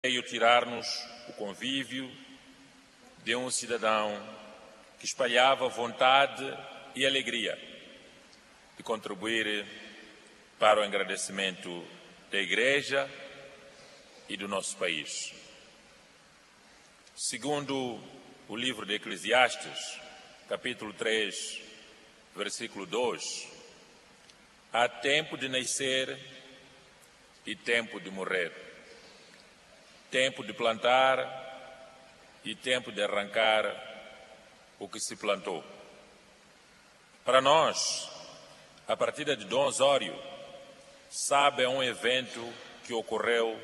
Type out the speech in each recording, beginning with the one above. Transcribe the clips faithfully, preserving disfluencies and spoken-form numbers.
veio tirar-nos o convívio de um cidadão que espalhava vontade e alegria de contribuir para o engrandecimento da Igreja e do nosso país. Segundo o livro de Eclesiastes, capítulo três, versículo dois, há tempo de nascer e tempo de morrer, tempo de plantar e tempo de arrancar o que se plantou. Para nós, a partida de Dom Osório sabe é um evento que ocorreu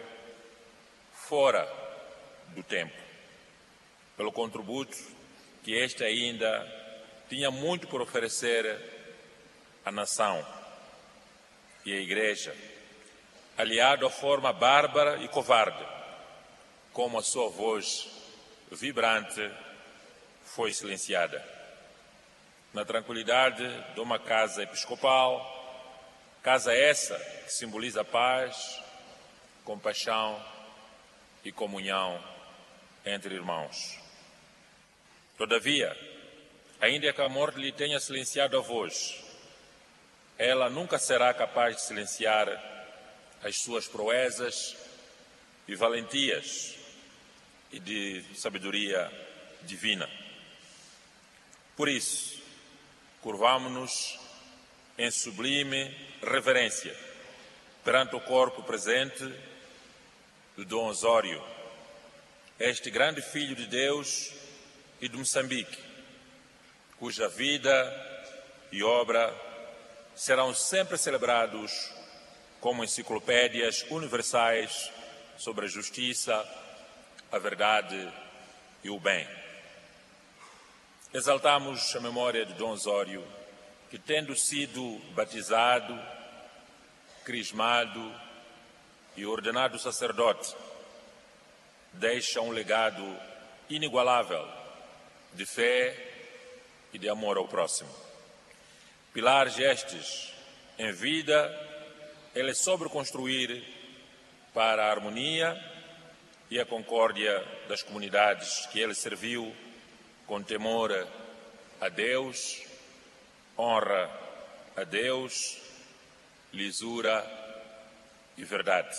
fora do tempo, pelo contributo que este ainda tinha muito por oferecer à nação e à Igreja, aliado à forma bárbara e covarde, como a sua voz vibrante foi silenciada. Na tranquilidade de uma casa episcopal, casa essa que simboliza paz, compaixão e comunhão entre irmãos. Todavia, ainda que a morte lhe tenha silenciado a voz, ela nunca será capaz de silenciar as suas proezas e valentias e de sabedoria divina. Por isso, curvamo-nos em sublime reverência perante o corpo presente de Dom Osório, este grande filho de Deus e de Moçambique, cuja vida e obra serão sempre celebrados como enciclopédias universais sobre a justiça, a verdade e o bem. Exaltamos a memória de Dom Osório, que, tendo sido batizado, crismado e ordenado sacerdote, deixa um legado inigualável de fé e de amor ao próximo. Pilares estes em vida, ele soube construir para a harmonia e a concórdia das comunidades que ele serviu com temor a Deus, honra a Deus, lisura e verdade.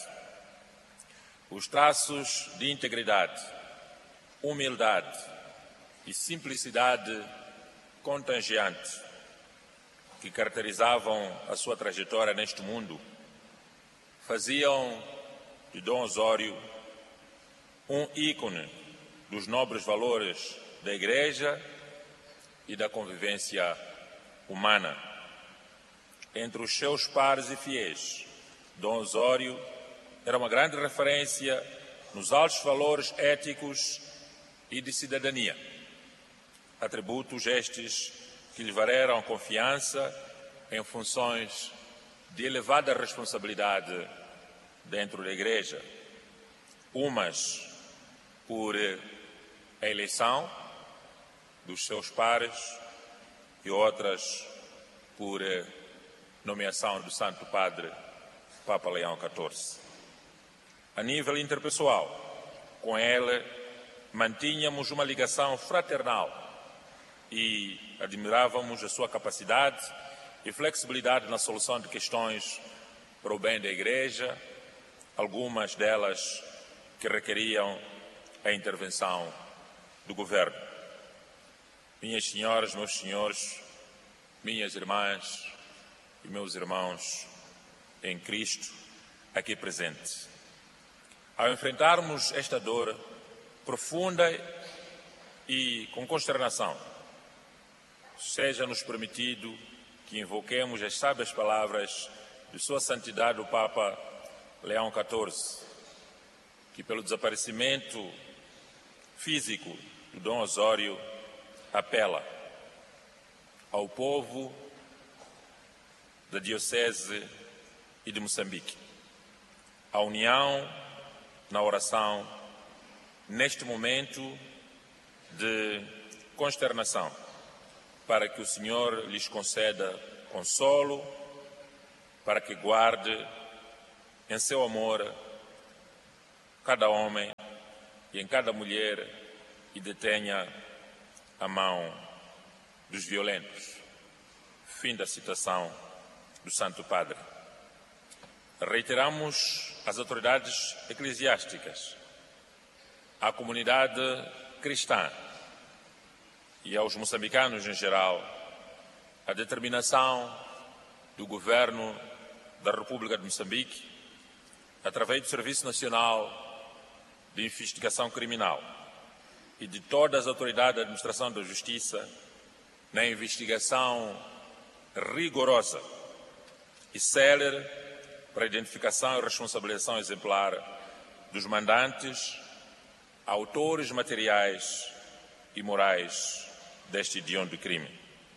Os traços de integridade, humildade e simplicidade contagiante que caracterizavam a sua trajetória neste mundo faziam de Dom Osório um ícone dos nobres valores da Igreja e da convivência humana. Entre os seus pares e fiéis, Dom Osório era uma grande referência nos altos valores éticos e de cidadania, atributos estes que lhe valeram confiança em funções de elevada responsabilidade dentro da Igreja, umas por a eleição dos seus pares e outras por nomeação do Santo Padre Papa Leão catorze. A nível interpessoal, com ele mantínhamos uma ligação fraternal e admirávamos a sua capacidade e flexibilidade na solução de questões para o bem da Igreja, algumas delas que requeriam a intervenção do governo. Minhas senhoras, meus senhores, minhas irmãs e meus irmãos em Cristo aqui presentes, ao enfrentarmos esta dor profunda e com consternação, seja-nos permitido que invoquemos as sábias palavras de Sua Santidade o Papa Leão catorze, que pelo desaparecimento físico do Dom Osório apela ao povo da Diocese e de Moçambique, à união na oração neste momento de consternação, para que o Senhor lhes conceda consolo, para que guarde em seu amor cada homem e em cada mulher e detenha a mão dos violentos. Fim da citação do Santo Padre. Reiteramos às autoridades eclesiásticas, à comunidade cristã e aos moçambicanos em geral a determinação do Governo da República de Moçambique, através do Serviço Nacional de Investigação Criminal e de todas as autoridades da administração da Justiça, na investigação rigorosa e célere para a identificação e responsabilização exemplar dos mandantes, autores materiais e morais deste hediondo crime.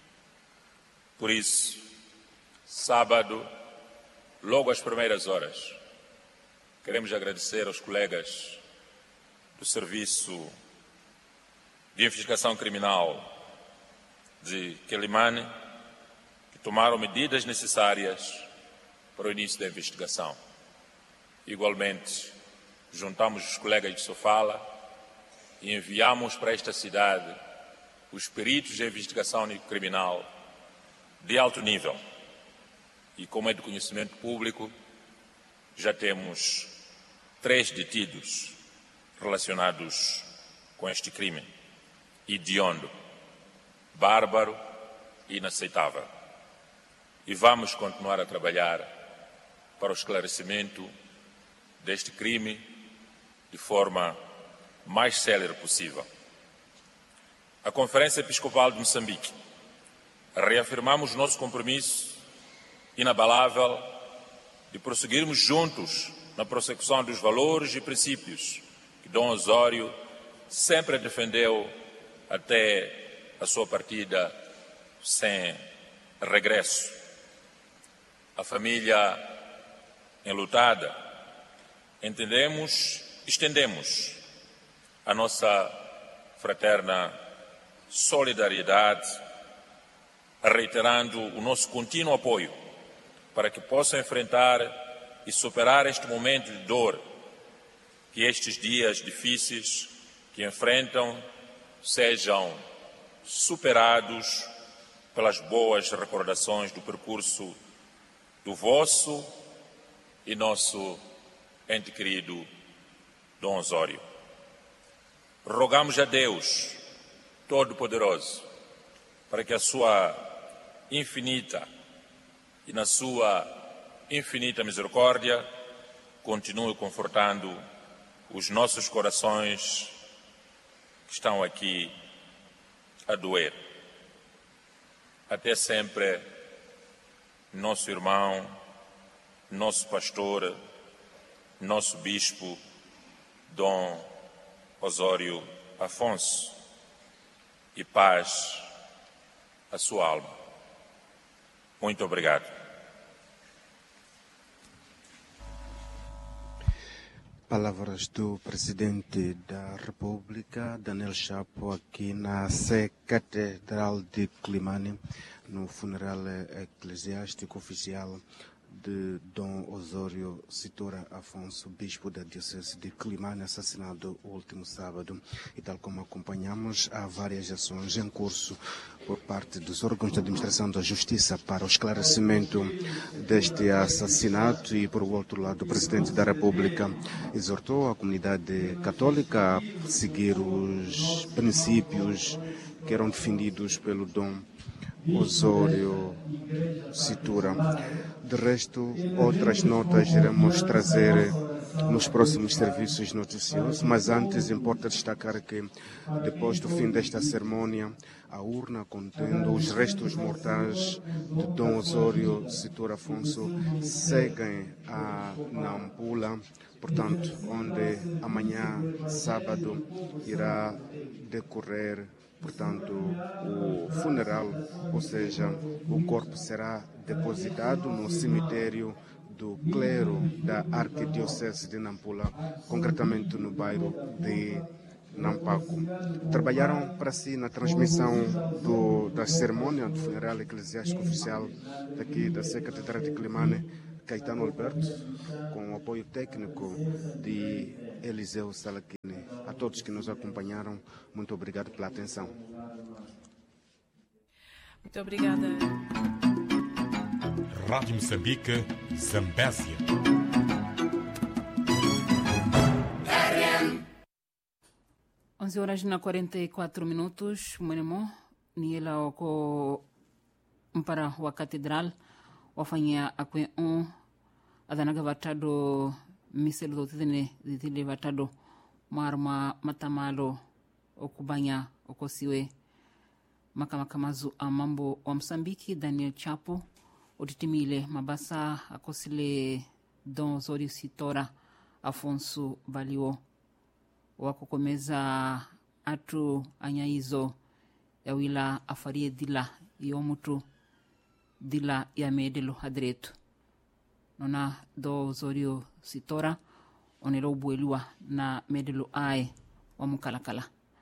Por isso, sábado, logo às primeiras horas, queremos agradecer aos colegas do Serviço de Investigação Criminal de Quelimane, que tomaram medidas necessárias para o início da investigação. Igualmente, juntamos os colegas de Sofala e enviamos para esta cidade os peritos de investigação criminal de alto nível. E, como é de conhecimento público, já temos três detidos relacionados com este crime hediondo, bárbaro e inaceitável. E vamos continuar a trabalhar para o esclarecimento deste crime de forma mais célere possível. A Conferência Episcopal de Moçambique reafirmamos nosso compromisso inabalável de prosseguirmos juntos na prossecução dos valores e princípios que Dom Osório sempre defendeu até a sua partida sem regresso. A família enlutada, entendemos, estendemos a nossa fraterna solidariedade, reiterando o nosso contínuo apoio para que possam enfrentar e superar este momento de dor, que estes dias difíceis que enfrentam sejam superados pelas boas recordações do percurso do vosso e nosso ente querido Dom Osório. Rogamos a Deus Todo-Poderoso para que a sua infinita e na sua infinita misericórdia continue confortando os nossos corações que estão aqui a doer. Até sempre, nosso irmão, nosso pastor, nosso bispo, Dom Osório Afonso, e paz à sua alma. Muito obrigado. Palavras do Presidente da República, Daniel Chapo, aqui na Sé Catedral de Quelimane, no funeral eclesiástico oficial de Dom Osório Citura Afonso, bispo da Diocese de Quelimane, assassinado o último sábado. E tal como acompanhamos, há várias ações em curso por parte dos órgãos de administração da Justiça para o esclarecimento deste assassinato e, por outro lado, o Presidente da República exortou a comunidade católica a seguir os princípios que eram defendidos pelo Dom Osório Citura. De resto, outras notas iremos trazer nos próximos serviços noticiosos, mas antes importa destacar que, depois do fim desta cerimônia, a urna contendo os restos mortais de Dom Osório Citura Afonso seguem a Nampula, portanto, onde amanhã, sábado, irá decorrer, portanto, o funeral, ou seja, o corpo será depositado no cemitério do clero da Arquidiocese de Nampula, concretamente no bairro de Nampaco. Trabalharam para si na transmissão do, da cerimônia do funeral eclesiástico oficial daqui da Sé Catedral de Quelimane, Caetano Alberto, com o apoio técnico de Eliseu Salakine. todos que nos acompanharam, muito obrigado pela atenção. Muito obrigada. Rádio Moçambique, Zambésia. onze horas na quarenta e quatro minutos, mwenemo ni ela wako mpara wa katedral wafanya akwe on adanaga vatado miselo do tene ditile vatado marma matamalo okubanya okosiwe makamakamazu amambo wa Msambiki Daniel Chapo otitimile mabasa akosile Don Zori Sitora Afonso Valio wakukomeza atu anyaizo ya wila afarie dila yomutu dila ya medelo hadretu nona Do Zorio Sitora onelo buelua na medelo ai wa mukalakala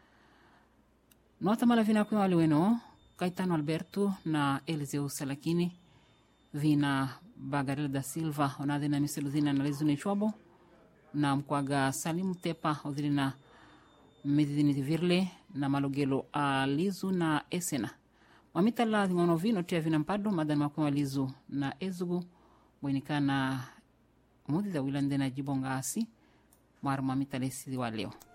nota malavina kwa wale weno Caetano Alberto na Eliseu Salakini vina Bagarel da Silva onade na miseluzina na lezune chwabo na mkwaga Salimu Tepa odhilina medidini virle na malogelo a lizu na esena wamitala ngono vino tia vina mpado madan makwa lizu na ezugu mwenikana mudida wilande na jibonga asi maru mamitale sizi wa leo.